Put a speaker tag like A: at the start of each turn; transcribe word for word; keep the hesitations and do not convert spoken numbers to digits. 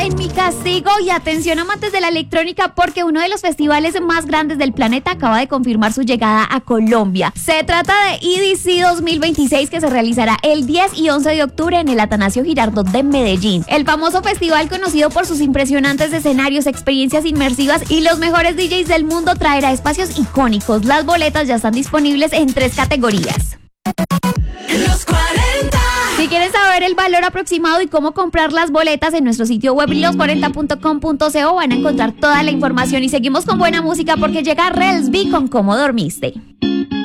A: en Mi Castigo. Y atención, amantes de la electrónica, porque uno de los festivales más grandes del planeta acaba de confirmar su llegada a Colombia. Se trata de E D C dos mil veintiséis, que se realizará el diez y once de octubre en el Atanasio Girardot de Medellín. El famoso festival, conocido por sus impresionantes escenarios, experiencias inmersivas y los mejores D Js del mundo, traerá espacios icónicos. Las boletas ya están disponibles en tres categorías.
B: Los cuarenta.
A: Si quieren saber el valor aproximado y cómo comprar las boletas, en nuestro sitio web los cuarenta punto com punto co van a encontrar toda la información. Y seguimos con buena música, porque llega Rels B con Cómo Dormiste.